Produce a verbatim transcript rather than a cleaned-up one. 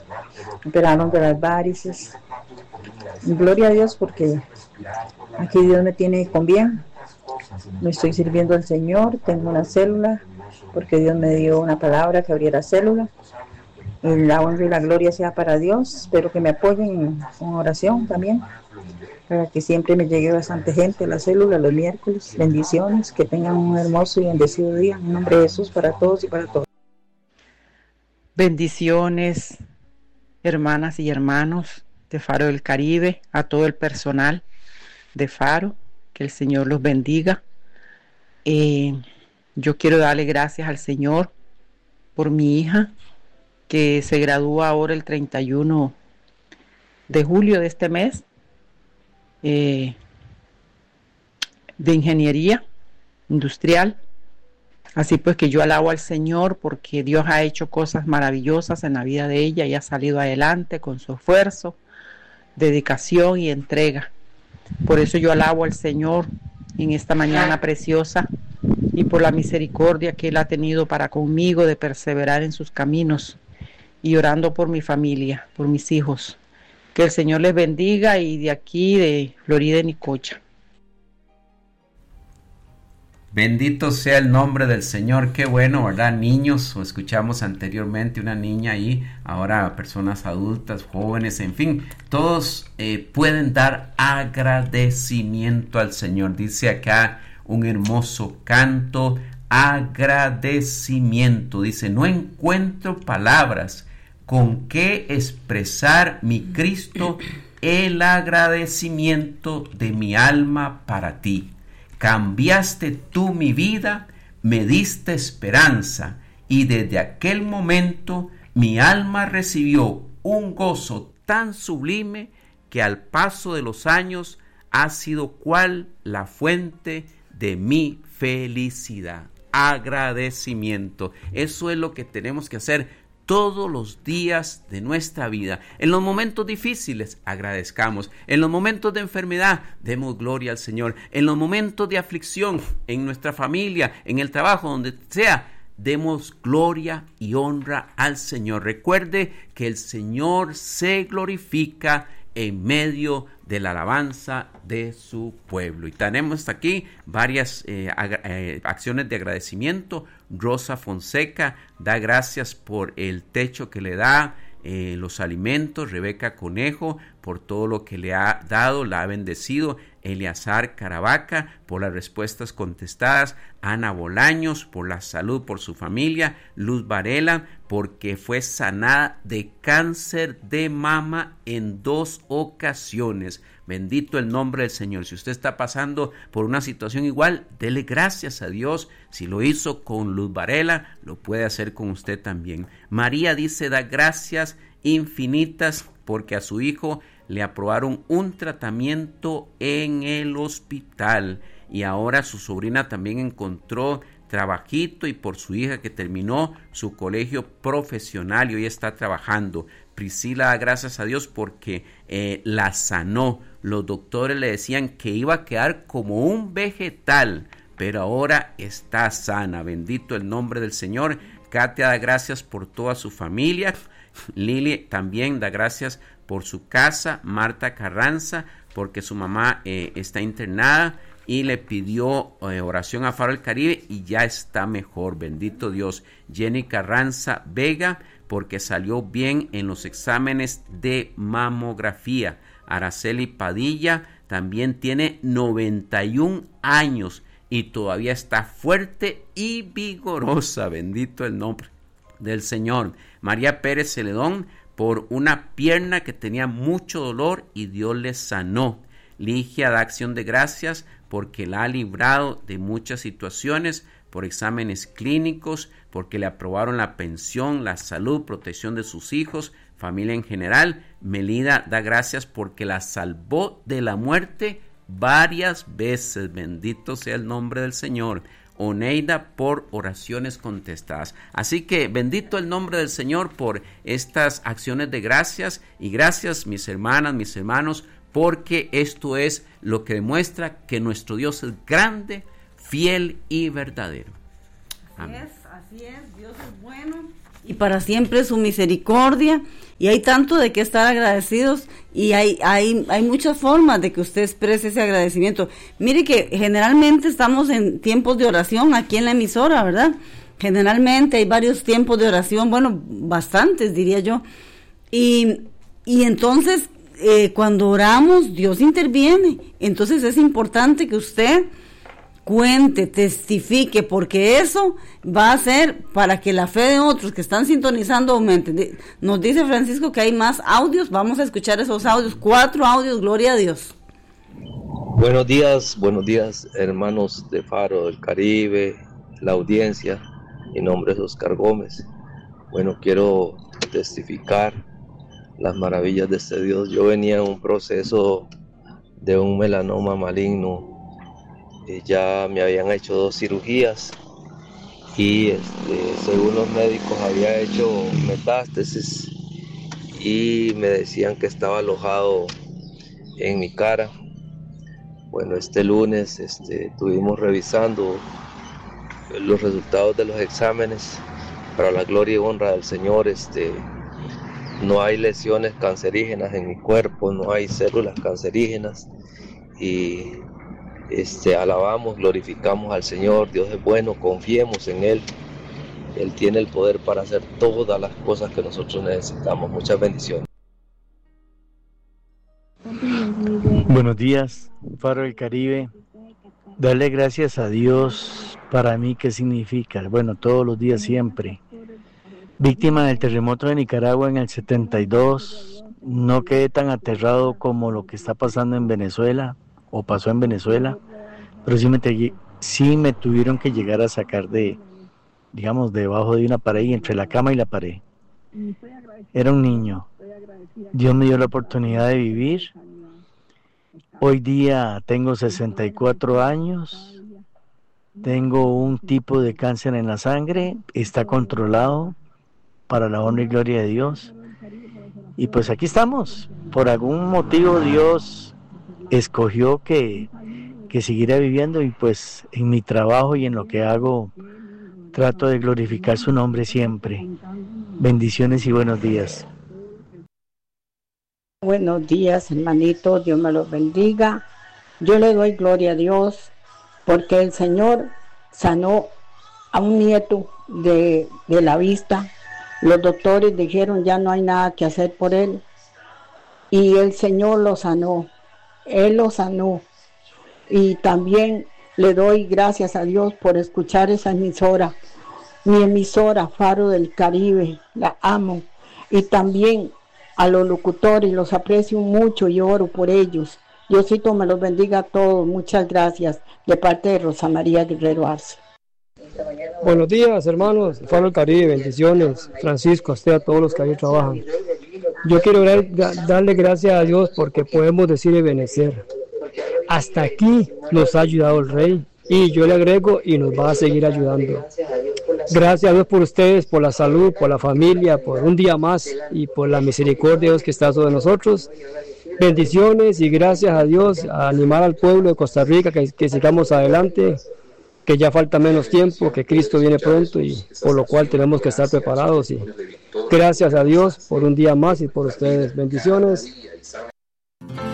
operaron de las varices. Y gloria a Dios porque aquí Dios me tiene con bien. Me estoy sirviendo al Señor, tengo una célula, porque Dios me dio una palabra que abriera célula. La honra y la gloria sea para Dios. Espero que me apoyen con oración también, para que siempre me llegue bastante gente a la célula los miércoles. Bendiciones, que tengan un hermoso y bendecido día. En nombre de Jesús, para todos y para todos. Bendiciones, hermanas y hermanos de Faro del Caribe, a todo el personal de Faro, que el Señor los bendiga. Eh, yo quiero darle gracias al Señor por mi hija, que se gradúa ahora el treinta y uno de julio de este mes, eh, de ingeniería industrial. Así pues que yo alabo al Señor porque Dios ha hecho cosas maravillosas en la vida de ella y ha salido adelante con su esfuerzo, dedicación y entrega. Por eso yo alabo al Señor en esta mañana preciosa y por la misericordia que Él ha tenido para conmigo de perseverar en sus caminos y orando por mi familia, por mis hijos. Que el Señor les bendiga, y de aquí de Florida, Nicoya. Bendito sea el nombre del Señor. Qué bueno, ¿verdad? Niños, o escuchamos anteriormente una niña ahí, ahora personas adultas, jóvenes, en fin, todos eh, pueden dar agradecimiento al Señor. Dice acá un hermoso canto, agradecimiento. Dice, no encuentro palabras con qué expresar, mi Cristo, el agradecimiento de mi alma para ti. Cambiaste tú mi vida, me diste esperanza, y desde aquel momento mi alma recibió un gozo tan sublime que al paso de los años ha sido cual la fuente de mi felicidad. Agradecimiento. Eso es lo que tenemos que hacer todos los días de nuestra vida. En los momentos difíciles, agradezcamos. En los momentos de enfermedad, demos gloria al Señor. En los momentos de aflicción, en nuestra familia, en el trabajo, donde sea, demos gloria y honra al Señor. Recuerde que el Señor se glorifica en medio de la alabanza de su pueblo. Y tenemos aquí varias eh, ag- eh, acciones de agradecimiento. Rosa Fonseca da gracias por el techo que le da, eh, los alimentos. Rebeca Conejo por todo lo que le ha dado, la ha bendecido. Eleazar Caravaca por las respuestas contestadas. Ana Bolaños por la salud, por su familia. Luz Varela porque fue sanada de cáncer de mama en dos ocasiones. Bendito el nombre del Señor. Si usted está pasando por una situación igual, dele gracias a Dios. Si lo hizo con Luz Varela, lo puede hacer con usted también. María dice, da gracias infinitas porque a su hijo le aprobaron un tratamiento en el hospital y ahora su sobrina también encontró trabajito, y por su hija que terminó su colegio profesional y hoy está trabajando. Priscila da gracias a Dios porque eh, la sanó. Los doctores le decían que iba a quedar como un vegetal, pero ahora está sana. Bendito el nombre del Señor. Katia da gracias por toda su familia. Lili también da gracias por su casa. Marta Carranza porque su mamá eh, está internada y le pidió eh, oración a Faro del Caribe y ya está mejor. Bendito Dios. Jenny Carranza Vega porque salió bien en los exámenes de mamografía. Araceli Padilla también tiene noventa y un años y todavía está fuerte y vigorosa. Bendito el nombre del Señor. María Pérez Celedón por una pierna que tenía mucho dolor y Dios le sanó. Ligia da acción de gracias porque la ha librado de muchas situaciones, por exámenes clínicos, porque le aprobaron la pensión, la salud, protección de sus hijos, familia en general. Melida da gracias porque la salvó de la muerte varias veces. Bendito sea el nombre del Señor. Oneida por oraciones contestadas. Así que bendito el nombre del Señor por estas acciones de gracias, y gracias mis hermanas, mis hermanos, porque esto es lo que demuestra que nuestro Dios es grande, fiel y verdadero. Así es, así es, Dios es bueno y para siempre su misericordia, y hay tanto de qué estar agradecidos, y hay, hay, hay muchas formas de que usted exprese ese agradecimiento. Mire que generalmente estamos en tiempos de oración aquí en la emisora, ¿verdad? Generalmente hay varios tiempos de oración, bueno, bastantes diría yo, y, y entonces eh, cuando oramos Dios interviene. Entonces es importante que usted cuente, testifique, porque eso va a ser para que la fe de otros que están sintonizando aumente. Nos dice Francisco que hay más audios, vamos a escuchar esos audios, cuatro audios, gloria a Dios. Buenos días, buenos días hermanos de Faro del Caribe, la audiencia, mi nombre es Oscar Gómez. Bueno, quiero testificar las maravillas de este Dios. Yo venía en un proceso de un melanoma maligno. Ya me habían hecho dos cirugías y este, según los médicos había hecho metástasis y me decían que estaba alojado en mi cara. Bueno, este lunes este, estuvimos revisando los resultados de los exámenes. Para la gloria y honra del Señor, este, no hay lesiones cancerígenas en mi cuerpo, no hay células cancerígenas, y Este, alabamos, glorificamos al Señor. Dios es bueno, confiemos en Él. Él tiene el poder para hacer todas las cosas que nosotros necesitamos. Muchas bendiciones. Buenos días, Faro del Caribe. Darle gracias a Dios, para mí, ¿qué significa? Bueno, todos los días, siempre. Víctima del terremoto de Nicaragua en el setenta y dos, no quedé tan aterrado como lo que está pasando en Venezuela, o pasó en Venezuela, pero sí me, te, sí me tuvieron que llegar a sacar de, digamos, debajo de una pared, y entre la cama y la pared. Era un niño. Dios me dio la oportunidad de vivir. Hoy día tengo sesenta y cuatro años, tengo un tipo de cáncer en la sangre, está controlado para la honra y gloria de Dios. Y pues aquí estamos. Por algún motivo Dios escogió que, que siguiera viviendo, y pues en mi trabajo y en lo que hago trato de glorificar su nombre siempre. Bendiciones y buenos días. Buenos días, hermanito, Dios me los bendiga. Yo le doy gloria a Dios porque el Señor sanó a un nieto de, de la vista. Los doctores dijeron ya no hay nada que hacer por él, y el Señor lo sanó. Él lo sanó, y también le doy gracias a Dios por escuchar esa emisora, mi emisora Faro del Caribe, la amo, y también a los locutores, los aprecio mucho y oro por ellos. Diosito me los bendiga a todos, muchas gracias, de parte de Rosa María Guerrero Arce. Buenos días hermanos, Faro del Caribe, bendiciones, Francisco, a usted, a todos los que ahí trabajan. Yo quiero darle gracias a Dios porque podemos decir y benecer. Hasta aquí nos ha ayudado el Rey, y yo le agrego, y nos va a seguir ayudando. Gracias a Dios por ustedes, por la salud, por la familia, por un día más, y por la misericordia de Dios que está sobre nosotros. Bendiciones y gracias a Dios, a animar al pueblo de Costa Rica que, que sigamos adelante, que ya falta menos tiempo, que Cristo viene pronto, y por lo cual tenemos que estar preparados. Y gracias a Dios por un día más y por ustedes. Bendiciones.